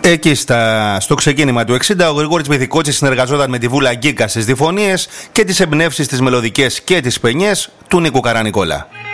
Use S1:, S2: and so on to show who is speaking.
S1: Εκεί στο ξεκίνημα του 60 ο Γρηγόρης Μυθικότσης συνεργαζόταν με τη Βούλα Γκίκα στις διφωνίες και τις εμπνεύσεις, τις μελωδικές και τις παινιές του Νίκου Καρανικόλα.